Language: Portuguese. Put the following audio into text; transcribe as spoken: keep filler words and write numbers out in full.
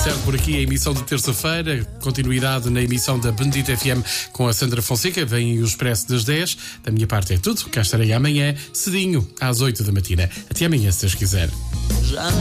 Certo, por aqui a emissão de terça-feira, continuidade na emissão da Benedita F M com a Sandra Fonseca, vem o Expresso das dez. Da minha parte é tudo, cá estarei amanhã, cedinho, às oito da matina. Até amanhã, se Deus quiser. Já